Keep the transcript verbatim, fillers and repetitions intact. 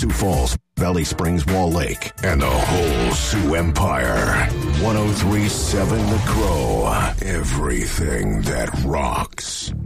Sioux Falls, Valley Springs, Wall Lake, and the whole Sioux Empire. one oh three point seven The Crow. Everything that rocks.